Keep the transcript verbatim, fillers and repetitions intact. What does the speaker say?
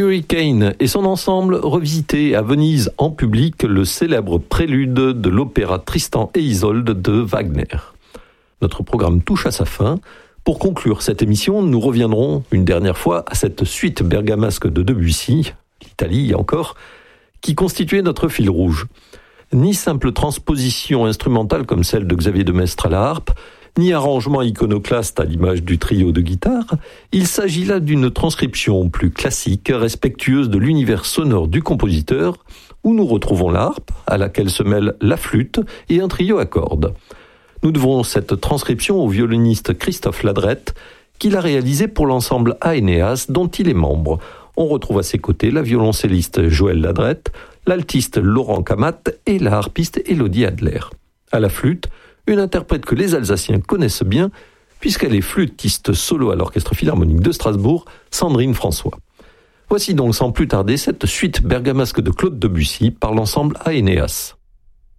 Hurricane et son ensemble revisitaient à Venise en public le célèbre prélude de l'opéra Tristan et Isolde de Wagner. Notre programme touche à sa fin. Pour conclure cette émission, nous reviendrons une dernière fois à cette suite bergamasque de Debussy, l'Italie encore, qui constituait notre fil rouge. Ni simple transposition instrumentale comme celle de Xavier de Maistre à la harpe, ni arrangement iconoclaste à l'image du trio de guitare, il s'agit là d'une transcription plus classique, respectueuse de l'univers sonore du compositeur, où nous retrouvons la harpe, à laquelle se mêle la flûte et un trio à cordes. Nous devons cette transcription au violoniste Christophe Ladrette, qui l'a réalisée pour l'ensemble Aeneas, dont il est membre. On retrouve à ses côtés la violoncelliste Joëlle Ladrette, l'altiste Laurent Camat et la harpiste Élodie Adler. À la flûte, une interprète que les Alsaciens connaissent bien, puisqu'elle est flûtiste solo à l'Orchestre Philharmonique de Strasbourg, Sandrine François. Voici donc sans plus tarder cette suite bergamasque de Claude Debussy par l'ensemble Aeneas.